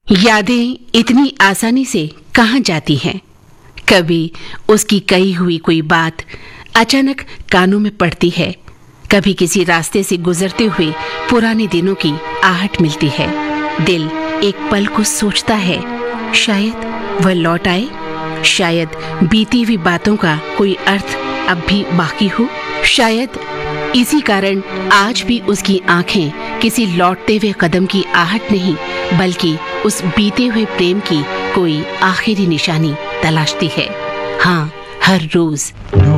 यादें इतनी आसानी से कहाँ जाती हैं। कभी उसकी कही हुई कोई बात अचानक कानों में पड़ती है, कभी किसी रास्ते से गुजरते हुए पुराने दिनों की आहट मिलती है। दिल एक पल को सोचता है, शायद वह लौट आए, शायद बीती हुई बातों का कोई अर्थ अब भी बाकी हो। शायद इसी कारण आज भी उसकी आंखें किसी लौटते हुए कदम की आहट नहीं, बल्कि उस बीते हुए प्रेम की कोई आखिरी निशानी तलाशती है। हाँ, हर रोज